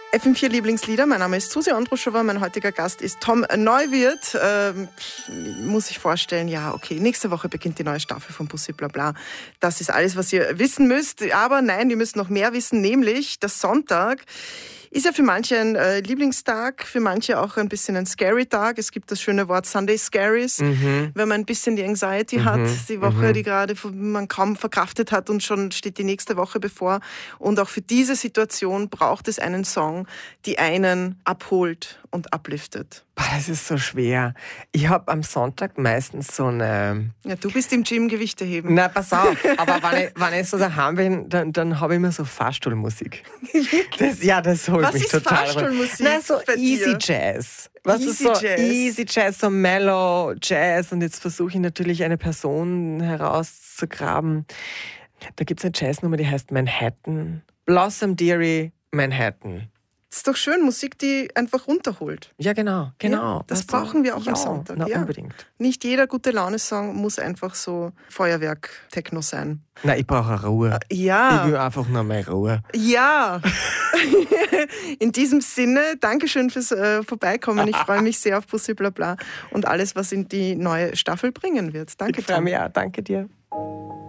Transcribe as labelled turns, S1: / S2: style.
S1: FM4 Lieblingslieder, mein Name ist Susi Andruschowa, mein heutiger Gast ist Tom Neuwirth. Muss ich vorstellen, ja, okay, nächste Woche beginnt die neue Staffel von Pussy Blabla. Das ist alles, was ihr wissen müsst. Aber nein, ihr müsst noch mehr wissen, nämlich der Sonntag ist ja für manche ein Lieblingstag, für manche auch ein bisschen ein scary Tag. Es gibt das schöne Wort Sunday Scaries, wenn man ein bisschen die Anxiety hat, die Woche, die gerade man kaum verkraftet hat und schon steht die nächste Woche bevor. Und auch für diese Situation braucht es einen Song, die einen abholt und upliftet.
S2: Das ist so schwer. Ich habe am Sonntag meistens so eine...
S1: Ja, du bist im Gym Gewichte heben.
S2: Na, pass auf. Aber wenn ich so daheim bin, dann habe ich immer so Fahrstuhlmusik. Das holt
S1: Was
S2: mich
S1: ist
S2: total
S1: Fahrstuhlmusik?
S2: Nein, so
S1: bei
S2: Easy
S1: dir?
S2: Jazz. Was ist so
S1: Jazz.
S2: Easy Jazz, so Mellow Jazz. Und jetzt versuche ich natürlich eine Person herauszugraben. Da gibt es eine Jazznummer, die heißt Manhattan. Blossom Dearie, Manhattan.
S1: Das ist doch schön, Musik, die einfach runterholt.
S2: Ja, genau.
S1: Ja, das brauchen wir auch am Sonntag.
S2: Na,
S1: ja.
S2: unbedingt.
S1: Nicht jeder Gute-Laune-Song muss einfach so Feuerwerk-Techno sein.
S2: Nein, ich brauche Ruhe.
S1: Ja.
S2: Ich will einfach nur mehr Ruhe.
S1: Ja. In diesem Sinne, Dankeschön fürs Vorbeikommen. Ich freue mich sehr auf Pussy Blabla und alles, was in die neue Staffel bringen wird. Danke,
S2: Ich freue mich auch. Danke dir.